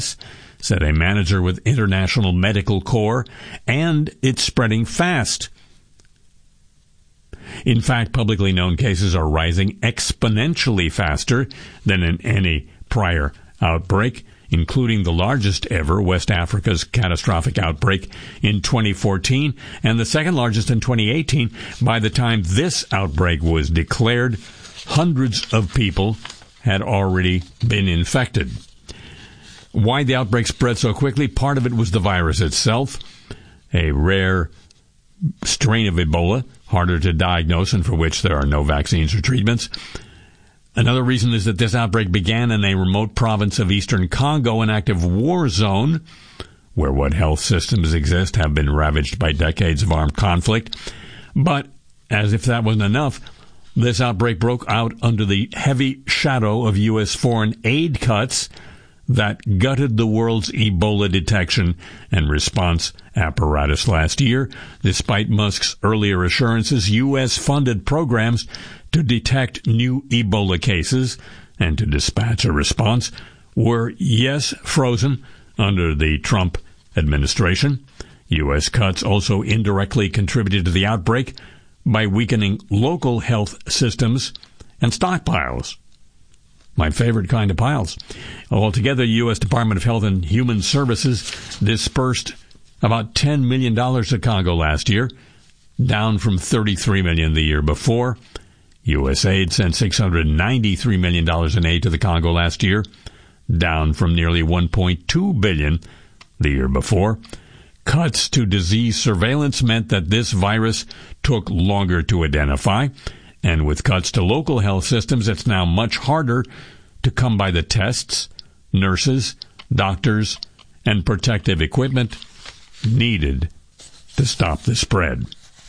said a manager with International Medical Corps, and it's spreading fast. In fact, publicly known cases are rising exponentially faster than in any prior outbreak, including the largest ever, West Africa's catastrophic outbreak in 2014, and the second largest in 2018. By the time this outbreak was declared, hundreds of people had already been infected. Why the outbreak spread so quickly? Part of it was the virus itself, a rare strain of Ebola, harder to diagnose and for which there are no vaccines or treatments. Another reason is that this outbreak began in a remote province of eastern Congo, an active war zone, where what health systems exist have been ravaged by decades of armed conflict. But, as if that wasn't enough, this outbreak broke out under the heavy shadow of U.S. foreign aid cuts that gutted the world's Ebola detection and response apparatus last year. Despite Musk's earlier assurances, U.S. funded programs to detect new Ebola cases and to dispatch a response were, yes, frozen under the Trump administration. U.S. cuts also indirectly contributed to the outbreak by weakening local health systems and stockpiles. My favorite kind of piles. Altogether, the U.S. Department of Health and Human Services dispersed about $10 million to Congo last year, down from $33 million the year before. USAID sent $693 million in aid to the Congo last year, down from nearly $1.2 billion the year before. Cuts to disease surveillance meant that this virus took longer to identify, and with cuts to local health systems, it's now much harder to come by the tests, nurses, doctors, and protective equipment needed to stop the spread.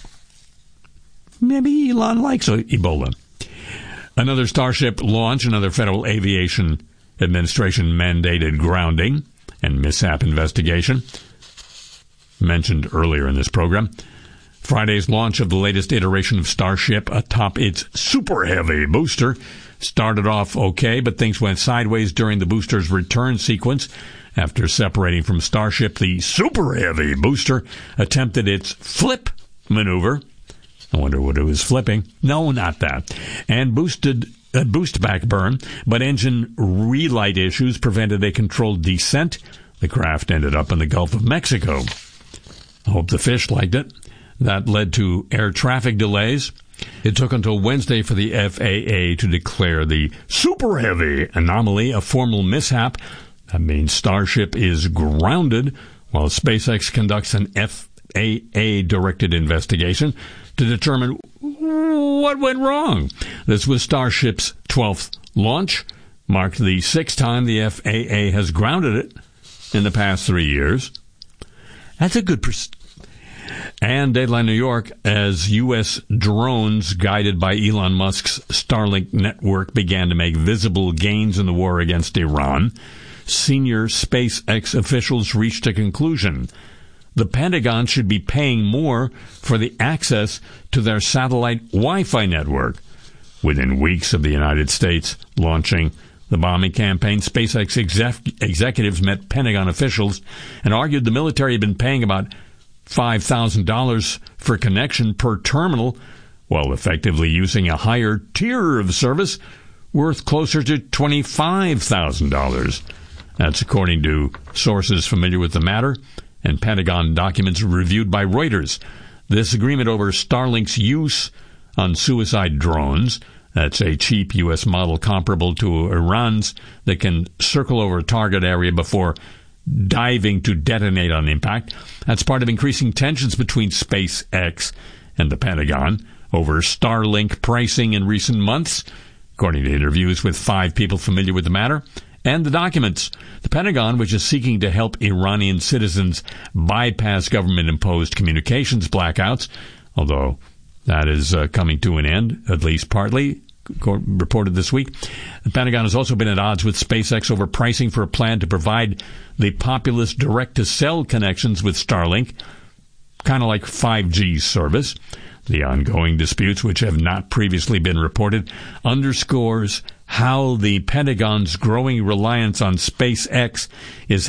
Maybe Elon likes Ebola. Another Starship launch, another Federal Aviation Administration mandated grounding and mishap investigation, mentioned earlier in this program. Friday's launch of the latest iteration of Starship atop its Super Heavy booster started off okay, but things went sideways during the booster's return sequence. After separating from Starship, the Super Heavy booster attempted its flip maneuver. I wonder what it was flipping. No, not that. And boost back burn, but engine relight issues prevented a controlled descent. The craft ended up in the Gulf of Mexico. I hope the fish liked it. That led to air traffic delays. It took until Wednesday for the FAA to declare the Super Heavy anomaly a formal mishap. That means Starship is grounded while SpaceX conducts an FAA-directed investigation to determine what went wrong. This was Starship's 12th launch, marked the 6th time the FAA has grounded it in the past 3 years. That's a good And Dateline New York, as U.S. drones guided by Elon Musk's Starlink network began to make visible gains in the war against Iran, senior SpaceX officials reached a conclusion. The Pentagon should be paying more for the access to their satellite Wi-Fi network. Within weeks of the United States launching the bombing campaign, SpaceX executives met Pentagon officials and argued the military had been paying about $5,000 for connection per terminal, while effectively using a higher tier of service worth closer to $25,000. That's according to sources familiar with the matter and Pentagon documents reviewed by Reuters. This agreement over Starlink's use on suicide drones, that's a cheap U.S. model comparable to Iran's that can circle over a target area before diving to detonate on impact. That's part of increasing tensions between SpaceX and the Pentagon over Starlink pricing in recent months, according to interviews with 5 people familiar with the matter and the documents. The Pentagon, which is seeking to help Iranian citizens bypass government-imposed communications blackouts, although that is coming to an end, at least partly, reported this week. The Pentagon has also been at odds with SpaceX over pricing for a plan to provide the populous direct-to-cell connections with Starlink, kind of like 5G service. The ongoing disputes, which have not previously been reported, underscores how the Pentagon's growing reliance on SpaceX is